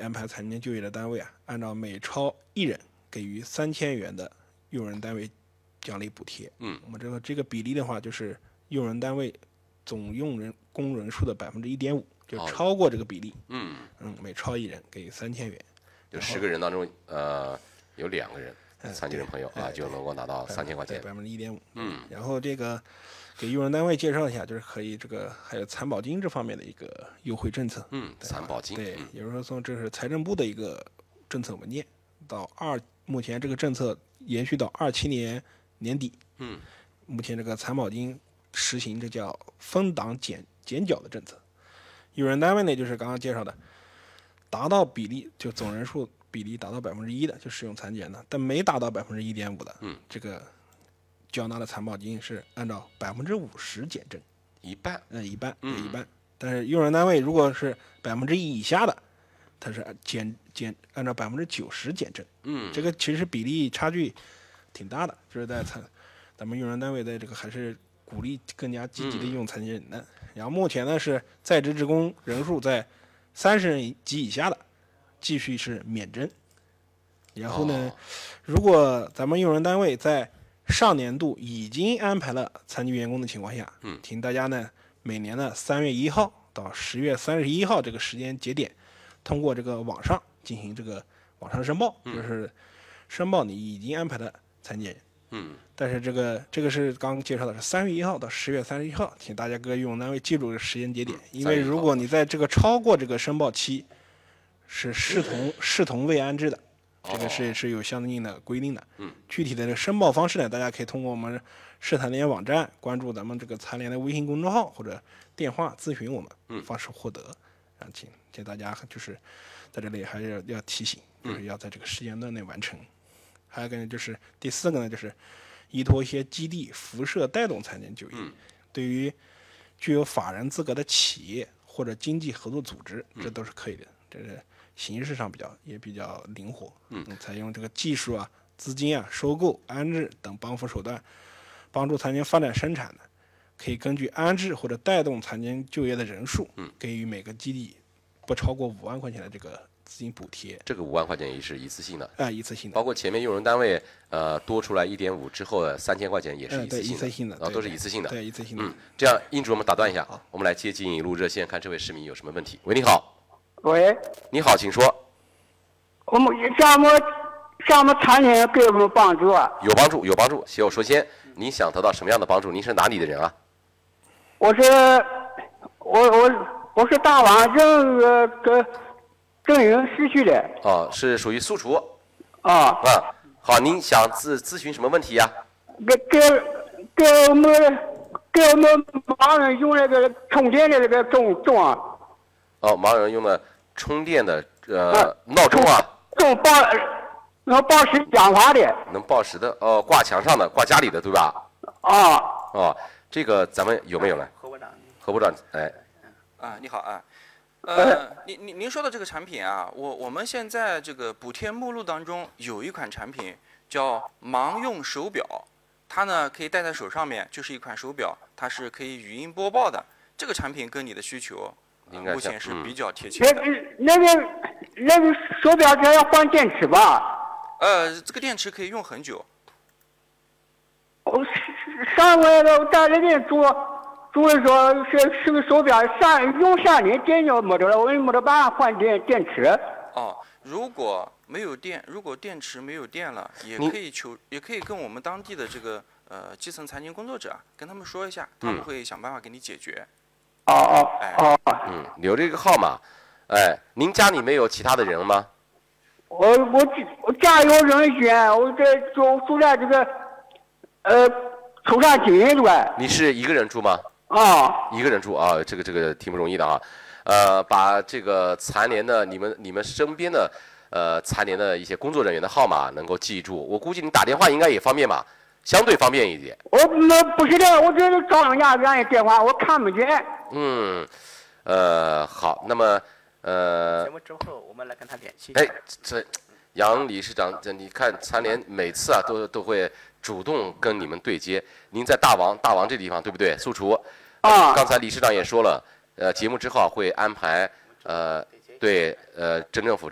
安排残疾就业的单位啊，按照每超1人给予3000元的用人单位奖励补贴。我们知道这个比例的话，就是用人单位总工人数的1.5%，就超过这个比例。每超1人给予3000元， 就10个人当中，有2个人残疾人朋友啊，就能够拿到3000块钱 ，1.5%。然后这个给用人单位介绍一下，就是可以还有残保金这方面的一个优惠政策。 残保金。 对，也就是说这是财政部的一个政策文件，目前这个政策延续到27年年底。目前这个残保金实行这叫分档减缴的政策。用人单位呢，就是刚刚介绍的，达到比例就总人数比例达到1%的，就适用残疾人的，但没达到1.5%的，这个缴纳的残保金是按照50%减征，一半。但是用人单位如果是1%以下的，它是按照90%减征。这个其实比例差距挺大的，就是在咱们用人单位在这个还是鼓励更加积极的用残疾人的。然后目前呢是在职职工人数在30人及以下的，继续是免征。然后呢，如果咱们用人单位在上年度已经安排了残疾员工的情况下，请大家呢每年的3月1号到10月31号这个时间节点，通过这个网上进行这个网上申报，就是申报你已经安排的残疾人。但是这个是刚介绍的是3月1号到10月31号，请大家各用人单位记住这个时间节点，因为如果你在这个超过这个申报期，是视同未安置的，这个是有相应的规定的。具体的这个申报方式呢，大家可以通过我们市残联网站关注咱们这个残联的微信公众号或者电话咨询我们，方式获得。请大家就是在这里还是要提醒，就是要在这个时间段内完成。还有一个呢，就是第4个呢，就是依托一些基地辐射带动残疾人就业。对于具有法人资格的企业或者经济合作组织，这都是可以的。这是形式上也比较灵活。采用这个技术啊、资金啊、收购、安置等帮扶手段，帮助残疾人发展生产的，可以根据安置或者带动残疾人就业的人数，给予每个基地不超过5万块钱的这个资金补贴。 这个5万块钱也是一次性的。 一次性的。 包括前面用人单位多出来1.5之后的3000块钱也是一次性的。 对， 都是一次性的。 对，一次性的。 这样，英主我们打断一下，我们来接进引路热线，看这位市民有什么问题。喂，你好。 喂。 你好，请说。 我们残疾人给我们帮助啊？ 有帮助，有帮助。首先，您想得到什么样的帮助？您是哪里的人啊？ 我是大王正营市区的。 是属于苏厨。 好， 您想咨询什么问题呀？ 给我们盲人用那个充电的那个钟啊。 盲人用的充电的闹钟啊。 能报时讲话的。 能报时的挂墙上的，挂家里的，对吧？这个咱们有没有呢？何部长， 你好啊。您说的这个产品啊，我们现在这个补贴目录当中有一款产品叫盲用手表，它呢可以戴在手上面，就是一款手表，它是可以语音播报的。这个产品跟你的需求目前是比较贴切的。 那个手表它要换电池吧？ 这个电池可以用很久。 我上回我在那边住的时候是个手表，用3年电就没得了，我也没得办法换电池。 如果没有电，如果电池没有电了，也可以跟我们当地的这个基层残疾工作者跟他们说一下，他们会想办法给你解决。 留这个号码。您家里没有其他的人吗？ 我家有人选，我住在这个崇山区对吧？ 你是一个人住吗？一个人住啊，这个挺不容易的啊。把这个残联的你们身边的残联的一些工作人员的号码能够记住，我估计你打电话应该也方便吧，相对方便一点。 我不是的，我这是找人家电话，我看不见。 好，那么节目之后我们来跟他联系。 这杨理事长，你看残联每次啊都会主动跟你们对接。您在大王这地方对不对？苏厨。刚才理事长也说了，节目之后会安排镇政府